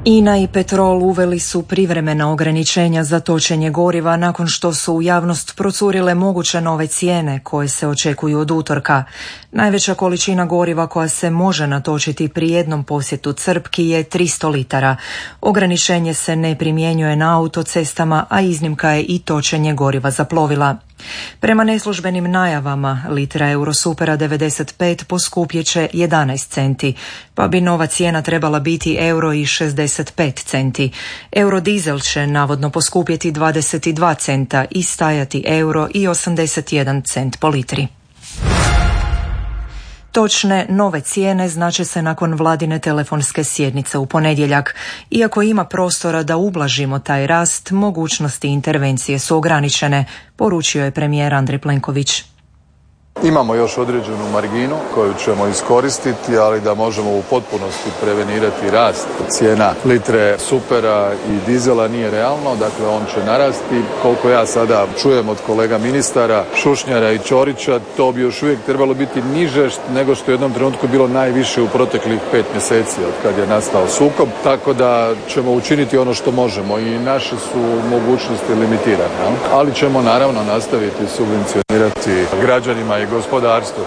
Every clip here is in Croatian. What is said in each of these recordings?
INA i Petrol uveli su privremena ograničenja za točenje goriva nakon što su u javnost procurile moguće nove cijene koje se očekuju od utorka. Najveća količina goriva koja se može natočiti pri jednom posjetu crpki je 300 litara. Ograničenje se ne primjenjuje na autocestama, a iznimka je i točenje goriva za plovila. Prema neslužbenim najavama, litra Eurosupera 95 poskupjet će 11 centi, pa bi nova cijena trebala biti €1,65. Eurodizel će navodno poskupjeti 22 centa i stajati €1,81 po litri. Točne nove cijene znače se nakon vladine telefonske sjednice u ponedjeljak. Iako ima prostora da ublažimo taj rast, mogućnosti intervencije su ograničene, poručio je premijer Andrej Plenković. Imamo još određenu marginu koju ćemo iskoristiti, ali da možemo u potpunosti prevenirati rast cijena litre supera i dizela nije realno, dakle on će narasti. Koliko ja sada čujem od kolega ministara Šušnjara i Ćorića, to bi još uvijek trebalo biti niže nego što je u jednom trenutku bilo najviše u proteklih 5 mjeseci od kad je nastao sukob, tako da ćemo učiniti ono što možemo i naše su mogućnosti limitirane, ali ćemo naravno nastaviti subvencionirati građanima i gospodarstvu.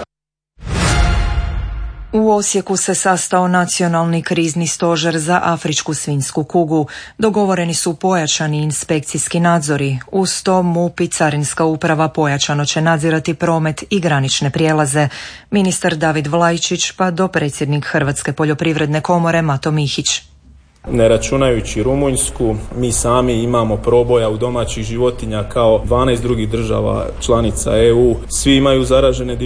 U Osijeku se sastao Nacionalni krizni stožer za afričku svinjsku kugu. Dogovoreni su pojačani inspekcijski nadzori. Uz to MUP i Carinska uprava pojačano će nadzirati promet i granične prijelaze. Ministar David Vlajčić pa dopredsjednik Hrvatske poljoprivredne komore Mato Mihić. Ne računajući Rumunjsku, mi sami imamo proboja u domaćih životinja kao 12 drugih država članica EU. Svi imaju zaražene